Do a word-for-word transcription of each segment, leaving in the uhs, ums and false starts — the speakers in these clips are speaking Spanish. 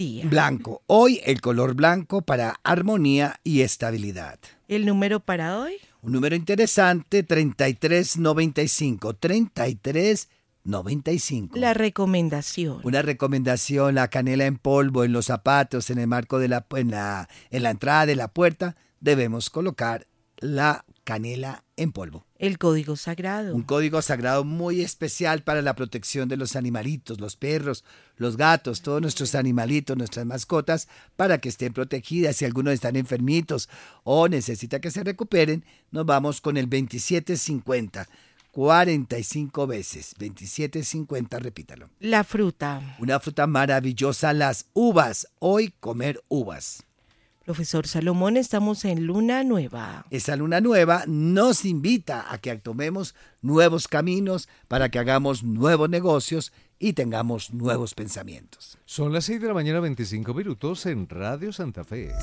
Blanco. Hoy el color blanco para armonía y estabilidad. ¿El número para hoy? Un número interesante, treinta y tres noventa y cinco. treinta y tres noventa y cinco. La recomendación. Una recomendación, la canela en polvo en los zapatos, en el marco de la, en la, en la entrada de la puerta, debemos colocar la canela en polvo. El código sagrado. Un código sagrado muy especial para la protección de los animalitos, los perros, los gatos, todos nuestros animalitos, nuestras mascotas, para que estén protegidas. Si algunos están enfermitos o necesita que se recuperen, nos vamos con el veintisiete cincuenta. cuarenta y cinco veces. veintisiete cincuenta, repítalo. La fruta. Una fruta maravillosa, las uvas. Hoy comer uvas. Profesor Salomón, estamos en luna nueva. Esa luna nueva nos invita a que tomemos nuevos caminos para que hagamos nuevos negocios y tengamos nuevos pensamientos. Son las seis de la mañana, veinticinco minutos en Radio Santa Fe.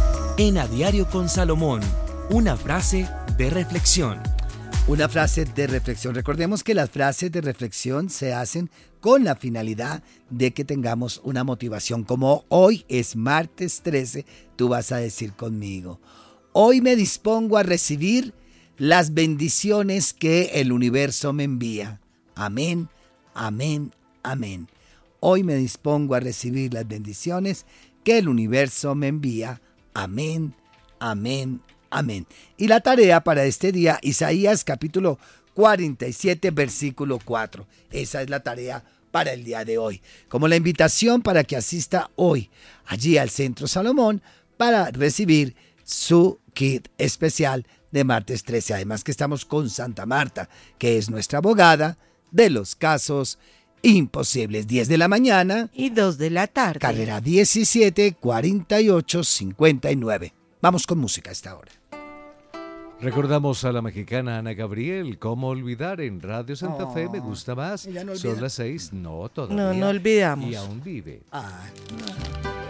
En A Diario con Salomón, una frase de reflexión. Una frase de reflexión. Recordemos que las frases de reflexión se hacen con la finalidad de que tengamos una motivación. Como hoy es martes trece, tú vas a decir conmigo: hoy me dispongo a recibir las bendiciones que el universo me envía. Amén, amén, amén. Hoy me dispongo a recibir las bendiciones que el universo me envía. Amén, amén, amén. Y la tarea para este día, Isaías capítulo cuarenta y siete, versículo cuatro. Esa es la tarea para el día de hoy. Como la invitación para que asista hoy allí al Centro Salomón para recibir su kit especial de martes trece. Además que estamos con Santa Marta, que es nuestra abogada de los casos imposibles. diez de la mañana y dos de la tarde. Carrera diecisiete, cuarenta y ocho, cincuenta y nueve. Vamos con música a esta hora. Recordamos a la mexicana Ana Gabriel, ¿cómo olvidar? En Radio Santa Fe, me gusta más. No Son las seis, no, todavía. No, no olvidamos. Y aún vive. Ah, no.